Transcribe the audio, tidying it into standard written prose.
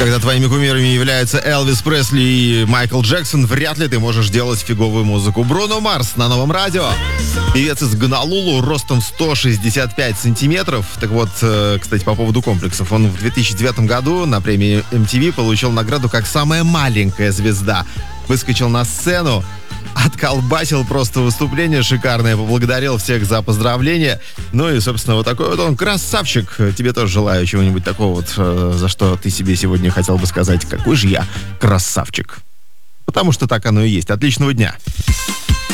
Когда твоими кумирами являются Элвис Пресли и Майкл Джексон, вряд ли ты можешь делать фиговую музыку. Бруно Марс на Новом радио. Певец из Гонолулу, ростом 165 сантиметров. Так вот, кстати, по поводу комплексов. Он в 2009 году на премии MTV получил награду как самая маленькая звезда. Выскочил на сцену, отколбасил просто выступление шикарное, поблагодарил всех за поздравления. Ну и, собственно, вот такой вот он красавчик. Тебе тоже желаю чего-нибудь такого вот, за что ты себе сегодня хотел бы сказать: какой же я красавчик. Потому что так оно и есть. Отличного дня.